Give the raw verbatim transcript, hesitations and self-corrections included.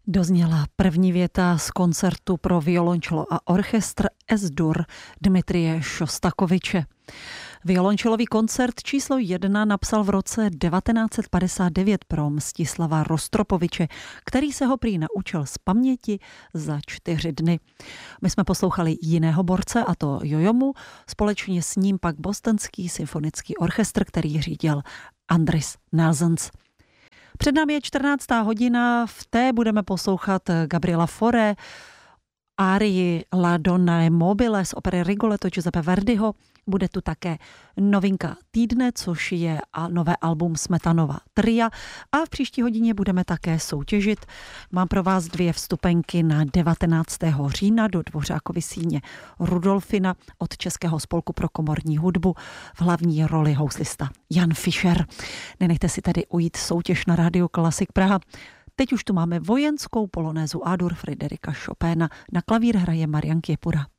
Dozněla první věta z koncertu pro violončelo a orchestr Es-dur Dmitrije Šostakoviče. Violončelový koncert číslo jedna napsal v roce devatenáct set padesát devět pro Mstislava Rostropoviče, který se ho prý naučil z paměti za čtyři dny. My jsme poslouchali jiného borce, a to Jojomu, společně s ním pak Bostonský symfonický orchestr, který řídil Andris Nelsons. Před námi je čtrnáctá hodina, v té budeme poslouchat Gabriela Fauré, árii La Donna è mobile z opery Rigoletto Giuseppe Verdiho. Bude tu také novinka týdne, což je nové album Smetanova tria. A v příští hodině budeme také soutěžit. Mám pro vás dvě vstupenky na devatenáctého října do Dvořákovy síně Rudolfina od Českého spolku pro komorní hudbu, v hlavní roli houslista Jan Fischer. Nenechte si tedy ujít soutěž na Rádiu Klasik Praha. Teď už tu máme vojenskou polonézu A-dur Friderika Chopina. Na klavír hraje Marian Kěpura.